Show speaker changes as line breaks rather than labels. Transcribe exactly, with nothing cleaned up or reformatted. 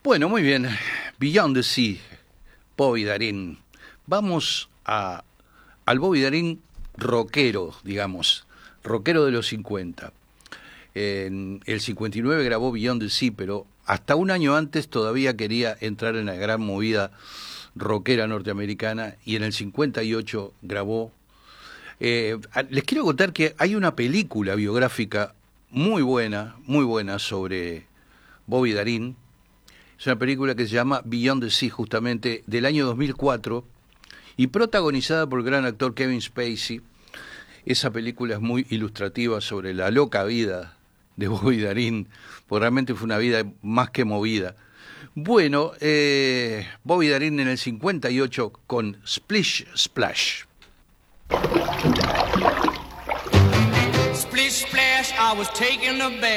Bueno, muy bien. Beyond the Sea, Bobby Darin. Vamos a, al Bobby Darin rockero, digamos, rockero de los cincuenta. En el cincuenta y nueve grabó Beyond the Sea, pero hasta un año antes todavía quería entrar en la gran movida rockera norteamericana, y en el cincuenta y ocho grabó... Eh, les quiero contar que hay una película biográfica muy buena, muy buena sobre Bobby Darin. Es una película que se llama Beyond the Sea, justamente, del año dos mil cuatro, y protagonizada por el gran actor Kevin Spacey. Esa película es muy ilustrativa sobre la loca vida de Bobby Darin, porque realmente fue una vida más que movida. Bueno, eh, Bobby Darin en el cincuenta y ocho con Splish Splash.
Splish splash, I was taking a bath.